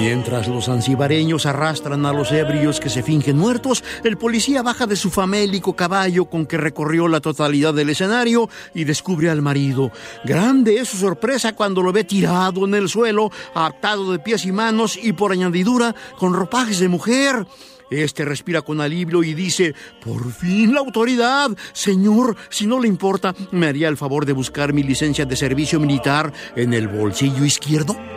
Mientras los zanzibareños arrastran a los ebrios que se fingen muertos, el policía baja de su famélico caballo con que recorrió la totalidad del escenario y descubre al marido. Grande es su sorpresa cuando lo ve tirado en el suelo, atado de pies y manos y por añadidura con ropajes de mujer. Este respira con alivio y dice: «Por fin la autoridad. Señor, si no le importa, ¿me haría el favor de buscar mi licencia de servicio militar en el bolsillo izquierdo?».